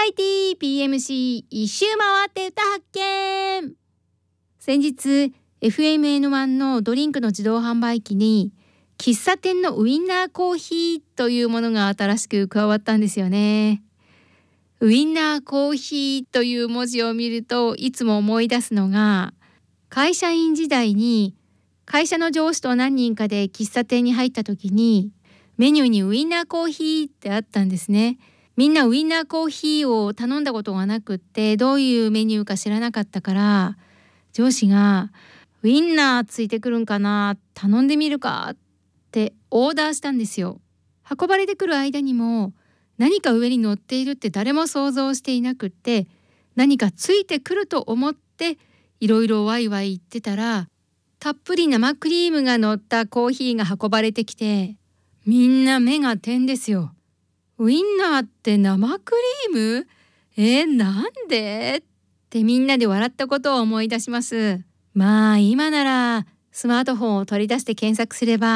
IT PMC 一周回って歌発見。先日 FMN1 のドリンクの自動販売機に喫茶店のウインナーコーヒーというものが新しく加わったんですよね。ウインナーコーヒーという文字を見るといつも思い出すのが、会社員時代に会社の上司と何人かで喫茶店に入った時にメニューにウインナーコーヒーってあったんですね。みんなウインナーコーヒーを頼んだことがなくって、どういうメニューか知らなかったから、上司がウインナーついてくるんかな、頼んでみるかってオーダーしたんですよ。運ばれてくる間にも何か上に乗っているって誰も想像していなくって、何かついてくると思っていろいろワイワイ言ってたら、たっぷり生クリームが乗ったコーヒーが運ばれてきて、みんな目が点ですよ。ウインナーって生クリーム？なんで？ってみんなで笑ったことを思い出します。まあ今ならスマートフォンを取り出して検索すれば